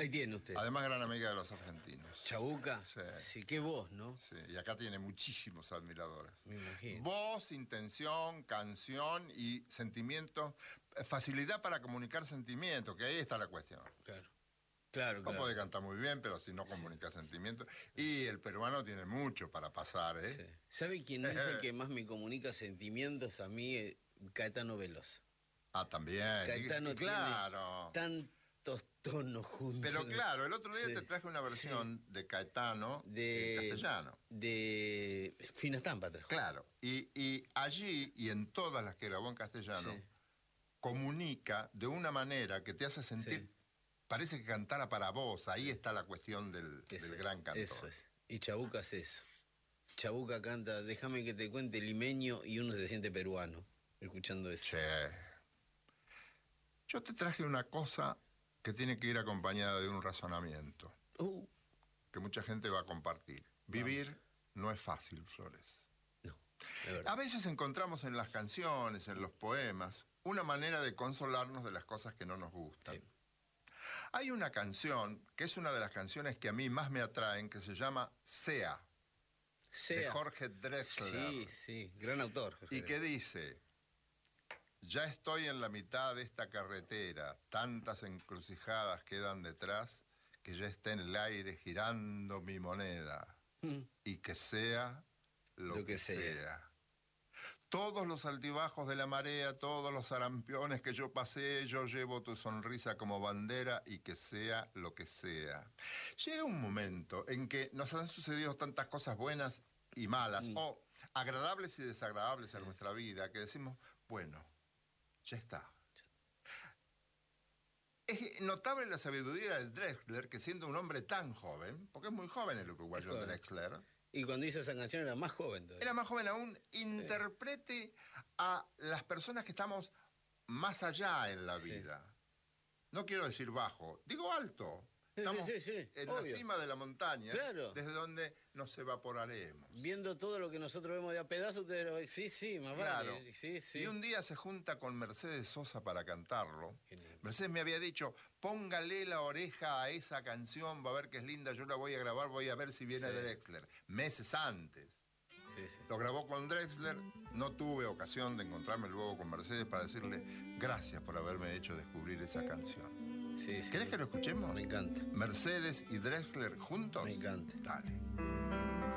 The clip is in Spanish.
Ahí tiene usted. Además, gran amiga de los argentinos. Chabuca. Sí. Sí, qué voz, ¿no? Sí, y acá tiene muchísimos admiradores. Me imagino. Voz, intención, canción y sentimientos. Facilidad para comunicar sentimientos, que ahí está la cuestión. Claro. Claro, No claro. puede cantar muy bien, pero si no comunica sentimientos. Y el peruano tiene mucho para pasar, ¿eh? Sí. ¿Sabe quién es el que más me comunica sentimientos a mí? Caetano Veloso. Ah, también. Caetano claro. tiene tantos tonos juntos. Pero claro, el otro día Sí. te traje una versión de Caetano en castellano. De Fina Estampa trajo. Claro. Y allí, y en todas las que grabó en castellano, Sí. comunica de una manera que te hace sentir... Sí. Parece que cantara para vos. Ahí está la cuestión del gran cantor. Eso es. Y Chabuca es eso. Chabuca canta, déjame que te cuente limeño, y uno se siente peruano escuchando eso. Che. Yo te traje una cosa que tiene que ir acompañada de un razonamiento que mucha gente va a compartir. Vivir no es fácil, Flores. No, de verdad. A veces encontramos en las canciones, en los poemas, una manera de consolarnos de las cosas que no nos gustan. Sí. Hay una canción, que es una de las canciones que a mí más me atraen, que se llama Sea, de Jorge Drexler. Sí, sí, gran autor. Jorge Y que Drexler. dice: ya estoy en la mitad de esta carretera, tantas encrucijadas quedan detrás, que ya está en el aire girando mi moneda, y que sea lo que sea. Todos los altibajos de la marea, todos los sarampiones que yo pasé, yo llevo tu sonrisa como bandera, y que sea lo que sea. Llega un momento en que nos han sucedido tantas cosas buenas y malas, o agradables y desagradables en nuestra vida, que decimos, bueno, ya está. Es notable la sabiduría de Drexler, que siendo un hombre tan joven, porque es muy joven el uruguayo Drexler, y cuando hizo esa canción era más joven todavía. Era más joven aún, interprete a las personas que estamos más allá en la vida. No quiero decir bajo, digo alto. Estamos en la cima de la montaña, desde donde nos evaporaremos. Viendo todo lo que nosotros vemos de a pedazos, sí, más vale. Sí. Y un día se junta con Mercedes Sosa para cantarlo. Mercedes me había dicho, póngale la oreja a esa canción, va a ver que es linda, yo la voy a grabar, voy a ver si viene Drexler. Meses antes. Lo grabó con Drexler, no tuve ocasión de encontrarme luego con Mercedes para decirle, gracias por haberme hecho descubrir esa canción. ¿Querés que lo escuchemos? Me encanta. Mercedes y Drexler juntos. Me encanta. Dale.